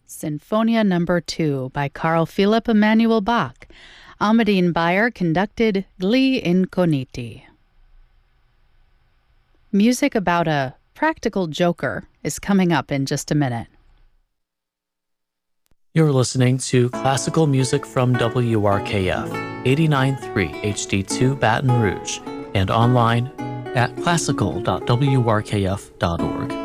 Sinfonia No. 2 by Carl Philipp Emanuel Bach. Amadine Bayer conducted Gli Incogniti. Music about a practical joker is coming up in just a minute. You're listening to classical music from WRKF 89.3 HD2 Baton Rouge and online at classical.wrkf.org.